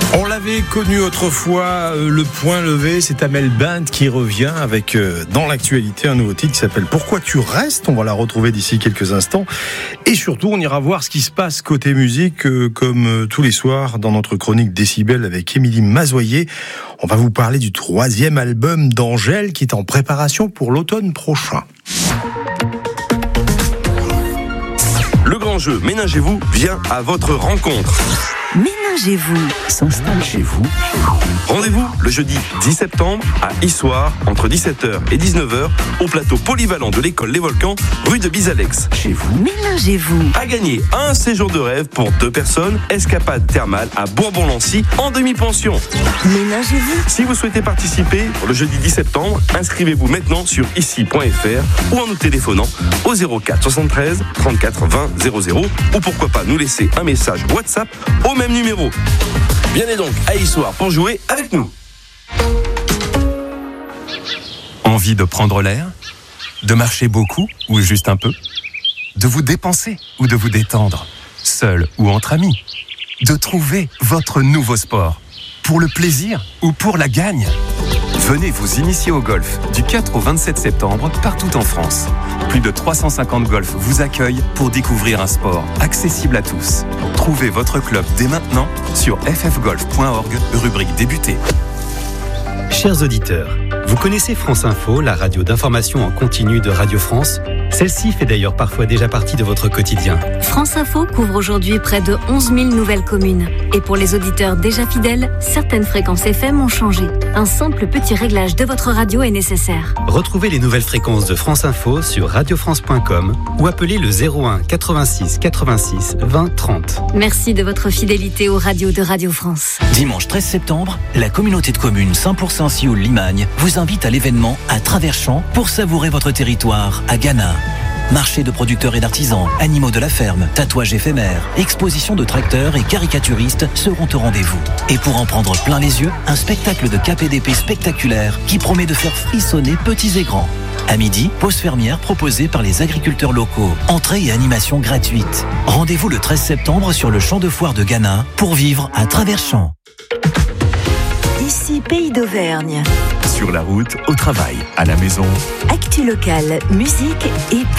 On l'avait connu autrefois, le point levé, c'est Amel Bent qui revient avec dans l'actualité un nouveau titre qui s'appelle Pourquoi tu restes. On va la retrouver d'ici quelques instants et surtout on ira voir ce qui se passe côté musique comme tous les soirs dans notre chronique Décibel avec Émilie Mazoyer. On va vous parler du 3e album d'Angèle qui est en préparation pour l'automne prochain. Le grand jeu Ménagez-vous vient à votre rencontre. Ménagez-vous s'installe chez vous. Rendez-vous le jeudi 10 septembre à Issoire entre 17h et 19h au plateau polyvalent de l'école Les Volcans, rue de Bizalex. Chez vous. Ménagez-vous. À gagner un séjour de rêve pour 2 personnes, escapade thermale à Bourbon-Lancy en demi-pension. Ménagez-vous. Si vous souhaitez participer le jeudi 10 septembre, inscrivez-vous maintenant sur ici.fr ou en nous téléphonant au 04 73 34 20 00 ou pourquoi pas nous laisser un message WhatsApp au même numéro. Venez donc à Issoire pour jouer avec nous. Envie de prendre l'air ? De marcher beaucoup ou juste un peu ? De vous dépenser ou de vous détendre ? Seul ou entre amis ? De trouver votre nouveau sport ? Pour le plaisir ou pour la gagne ? Venez vous initier au golf du 4 au 27 septembre partout en France. Plus de 350 golfs vous accueillent pour découvrir un sport accessible à tous. Trouvez votre club dès maintenant sur ffgolf.org, rubrique débuter. Chers auditeurs, vous connaissez France Info, la radio d'information en continu de Radio France ? Celle-ci fait d'ailleurs parfois déjà partie de votre quotidien. France Info couvre aujourd'hui près de 11 000 nouvelles communes. Et pour les auditeurs déjà fidèles, certaines fréquences FM ont changé. Un simple petit réglage de votre radio est nécessaire. Retrouvez les nouvelles fréquences de France Info sur radiofrance.com ou appelez le 01 86 86 20 30. Merci de votre fidélité aux radios de Radio France. Dimanche 13 septembre, la communauté de communes 100% Sioule-Limagne vous invite à l'événement à Travers-Champs pour savourer votre territoire à Ghana. Marché de producteurs et d'artisans, animaux de la ferme, tatouages éphémères, expositions de tracteurs et caricaturistes seront au rendez-vous. Et pour en prendre plein les yeux, un spectacle de KPDP spectaculaire qui promet de faire frissonner petits et grands. À midi, pause fermière proposée par les agriculteurs locaux. Entrée et animation gratuite. Rendez-vous le 13 septembre sur le champ de foire de Ghana pour vivre à Travers-Champs. Ici Pays d'Auvergne. Sur la route, au travail, à la maison. Actu locale, musique et